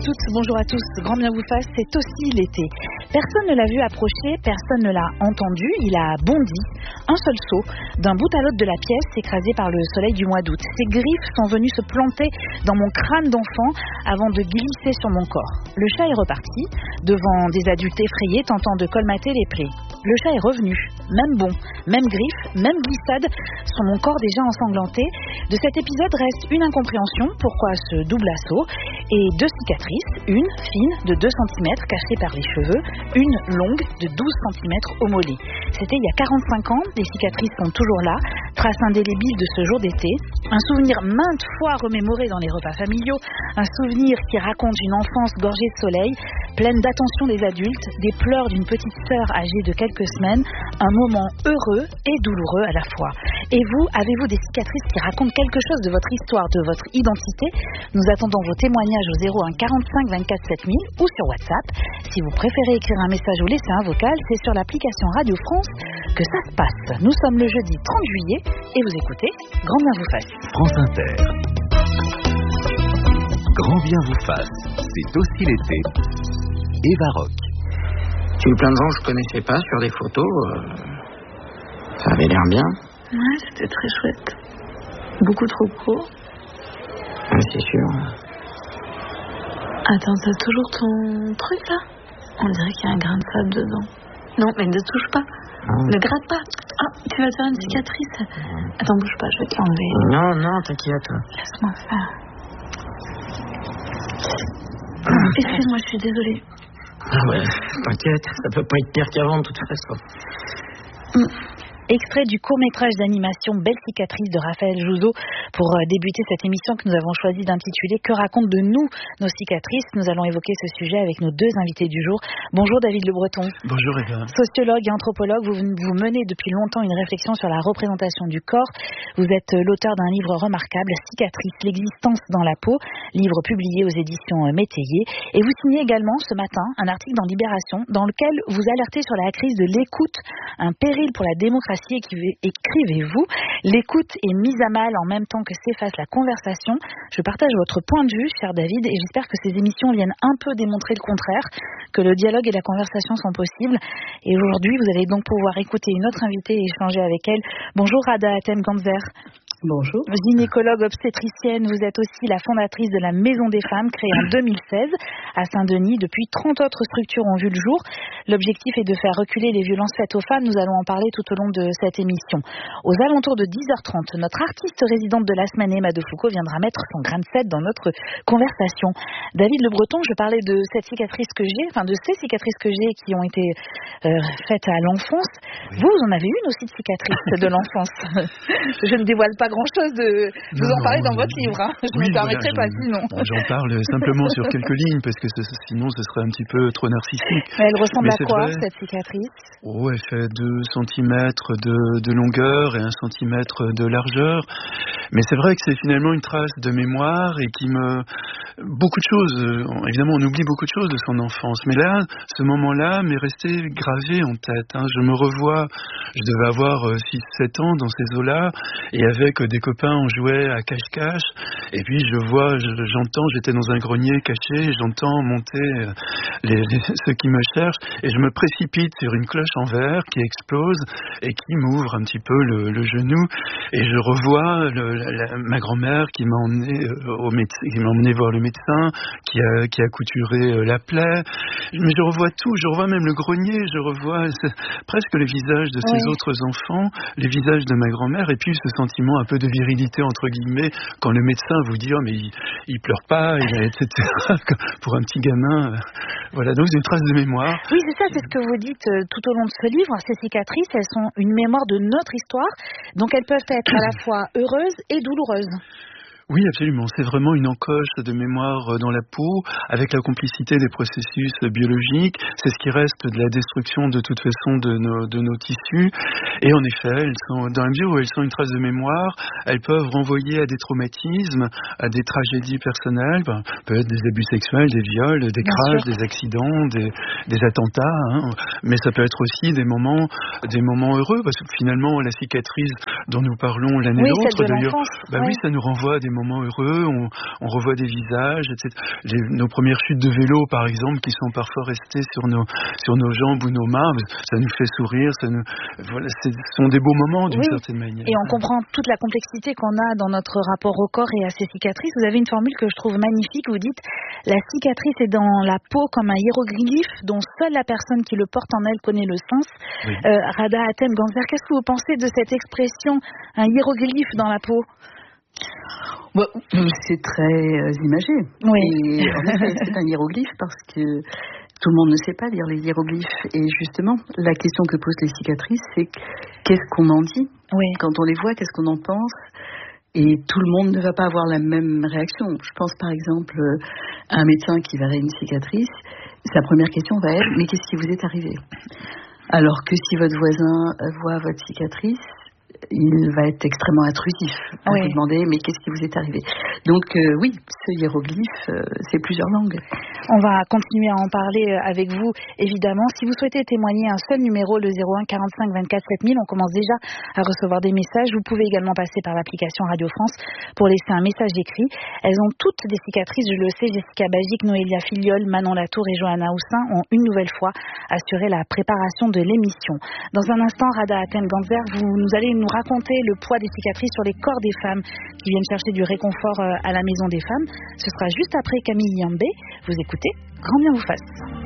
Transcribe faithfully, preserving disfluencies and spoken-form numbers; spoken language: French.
toutes, bonjour à tous, grand bien vous fasse, c'est aussi l'été. Personne ne l'a vu approcher, personne ne l'a entendu, il a bondi, un seul saut, d'un bout à l'autre de la pièce, écrasé par le soleil du mois d'août. Ses griffes sont venues se planter dans mon crâne d'enfant avant de glisser sur mon corps. Le chat est reparti, devant des adultes effrayés tentant de colmater les plaies. Le chat est revenu, même bond, même griffe, même glissade sur mon corps déjà ensanglanté. De cet épisode reste une incompréhension, pourquoi ce double assaut, et deux cicatrices, une fine de deux centimètres cachée par les cheveux, une longue de douze centimètres au mollet. C'était il y a quarante-cinq ans, les cicatrices sont toujours là, trace indélébile de ce jour d'été, un souvenir maintes fois remémoré dans les repas familiaux, un souvenir qui raconte une enfance gorgée de soleil, pleine d'attention des adultes, des pleurs d'une petite sœur âgée de quelques semaines, un moment heureux et douloureux à la fois. Et vous, avez-vous des cicatrices qui racontent quelque chose de votre histoire, de votre identité? Nous attendons vos témoignages au zéro un quarante-cinq vingt-quatre sept mille ou sur WhatsApp. Si vous préférez écrire un message ou laisser un vocal, c'est sur l'application Radio France que ça se passe. Nous sommes le jeudi trente juillet et vous écoutez Grand bien vous fasse. France Inter. Grand bien vous fasse, c'est aussi l'été. Eva Rock. J'ai eu plein de gens que je connaissais pas sur des photos. Euh, ça avait l'air bien. Ouais, c'était très chouette. Beaucoup trop court. Ouais, c'est sûr. Attends, t'as toujours ton truc là? On dirait qu'il y a un grain de sable dedans. Non, mais ne touche pas. Ah. Ne gratte pas. Ah, tu vas te faire une cicatrice. Ah. Attends, bouge pas, je vais te l'enlever. Non, non, t'inquiète. Laisse-moi faire. Ah. Excuse-moi, je suis désolée. Ah ouais, t'inquiète, ça peut pas être pire qu'avant de toute façon. Mm. Extrait du court-métrage d'animation Belle cicatrice de Raphaël Jouzeau pour débuter cette émission que nous avons choisi d'intituler Que racontent de nous nos cicatrices. Nous allons évoquer ce sujet avec nos deux invités du jour. Bonjour David Le Breton. Bonjour Eva. Sociologue et anthropologue, vous, vous menez depuis longtemps une réflexion sur la représentation du corps. Vous êtes l'auteur d'un livre remarquable, Cicatrices, l'existence dans la peau, livre publié aux éditions Métayer. Et vous signez également ce matin un article dans Libération dans lequel vous alertez sur la crise de l'écoute, un péril pour la démocratie. Écrivez-vous, l'écoute est mise à mal en même temps que s'efface la conversation. Je partage votre point de vue, cher David, et j'espère que ces émissions viennent un peu démontrer le contraire, que le dialogue et la conversation sont possibles. Et aujourd'hui, vous allez donc pouvoir écouter une autre invitée et échanger avec elle. Bonjour Rada Atem-Ganzer. Bonjour. Gynécologue obstétricienne, vous êtes aussi la fondatrice de la Maison des Femmes, créée en deux mille seize à Saint-Denis. Depuis, trente autres structures ont vu le jour. L'objectif est de faire reculer les violences faites aux femmes. Nous allons en parler tout au long de cette émission. Aux alentours de dix heures trente, notre artiste résidente de la semaine, Emma de Foucault, viendra mettre son grain de sel dans notre conversation. David Le Breton, je parlais de cette cicatrice que j'ai, enfin de ces cicatrices que j'ai qui ont été euh, faites à l'enfance. Oui. Vous, vous en avez une aussi de cicatrice de l'enfance. Je ne dévoile pas grand-chose de vous non, en parler dans non, votre livre. Hein. Je ne oui, me permettrai voilà, pas sinon. J'en parle simplement sur quelques lignes parce que ce, sinon ce serait un petit peu trop narcissique. Mais elle ressemble Mais à quoi vrai. cette cicatrice? Oh, elle fait deux centimètres de, de longueur et un centimètre de largeur. Mais c'est vrai que c'est finalement une trace de mémoire et qui me... Beaucoup de choses, évidemment on oublie beaucoup de choses de son enfance. Mais là, ce moment-là m'est resté gravé en tête. Hein. Je me revois, je devais avoir six sept ans dans ces eaux-là et avec des copains on jouait à cache-cache et puis je vois, je, j'entends, j'étais dans un grenier caché, j'entends monter les, les, ceux qui me cherchent et je me précipite sur une cloche en verre qui explose et qui m'ouvre un petit peu le, le genou et je revois le, la, ma grand-mère qui m'a emmené au médecin, qui m'a emmené voir le médecin, qui a, qui a couturé la plaie. Mais je revois tout, je revois même le grenier, je revois presque les visages de ces oui. autres enfants, les visages de ma grand-mère et puis ce sentiment un peu de virilité entre guillemets quand le médecin vous dit oh mais il, il pleure pas, il a, et cetera. Pour un petit gamin, voilà, donc c'est une trace de mémoire. Oui, c'est ça, c'est ce que vous dites tout au long de ce livre. Ces cicatrices, elles sont une mémoire de notre histoire, donc elles peuvent être à la fois heureuses et douloureuses. Oui, absolument. C'est vraiment une encoche de mémoire dans la peau, avec la complicité des processus biologiques. C'est ce qui reste de la destruction de toute façon de nos, de nos tissus. Et en effet, elles sont, dans la mesure où elles sont une trace de mémoire, elles peuvent renvoyer à des traumatismes, à des tragédies personnelles, ben, peut-être des abus sexuels, des viols, des Bien crashs, sûr. des accidents, des, des attentats. Hein. Mais ça peut être aussi des moments, des moments heureux, parce que finalement, la cicatrice dont nous parlons l'un et oui, l'autre, de d'ailleurs, bah oui. oui, ça nous renvoie à des moments moments heureux, on, on revoit des visages, et cetera. Les, nos premières chutes de vélo, par exemple, qui sont parfois restées sur nos, sur nos jambes ou nos mains, ça nous fait sourire, ça nous, voilà, ce sont des beaux moments d'une oui. certaine manière. Et on comprend toute la complexité qu'on a dans notre rapport au corps et à ses cicatrices. Vous avez une formule que je trouve magnifique, vous dites « La cicatrice est dans la peau comme un hiéroglyphe dont seule la personne qui le porte en elle connaît le sens. Oui. » euh, Rada Hatem-Ganzer, qu'est-ce que vous pensez de cette expression « un hiéroglyphe dans la peau » ? Bon, c'est très euh, imagé. Oui. Et en effet, c'est un hiéroglyphe parce que tout le monde ne sait pas lire les hiéroglyphes. Et justement, la question que posent les cicatrices, c'est qu'est-ce qu'on en dit ? Oui. Quand on les voit, qu'est-ce qu'on en pense ? Et tout le monde ne va pas avoir la même réaction. Je pense par exemple à un médecin qui verrait une cicatrice. Sa première question va être « mais qu'est-ce qui vous est arrivé ?» Alors que si votre voisin voit votre cicatrice, il va être extrêmement intrusif à oui. vous demander mais qu'est-ce qui vous est arrivé. Donc euh, oui, ce hiéroglyphe, euh, c'est plusieurs langues. On va continuer à en parler avec vous, évidemment. Si vous souhaitez témoigner, un seul numéro, le zéro un quarante-cinq vingt-quatre sept mille. On commence déjà à recevoir des messages. Vous pouvez également passer par l'application Radio France pour laisser un message écrit. Elles ont toutes des cicatrices, je le sais. Jessica Bagic, Noélia Filiol, Manon Latour et Johanna Houssin ont une nouvelle fois assuré la préparation de l'émission. Dans un instant, Rada Hatem-Ganzer, vous nous allez nous raconter le poids des cicatrices sur les corps des femmes qui viennent chercher du réconfort à la Maison des Femmes. Ce sera juste après Camille Yambé. Vous écoutez Grand bien vous fasse.